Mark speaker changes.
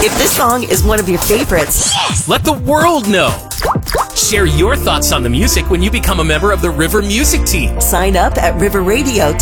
Speaker 1: If this song is one of your favorites,
Speaker 2: Let the world know. Share your thoughts on the music when you become a member of the River Music Team.
Speaker 1: sign up at riverradio.com.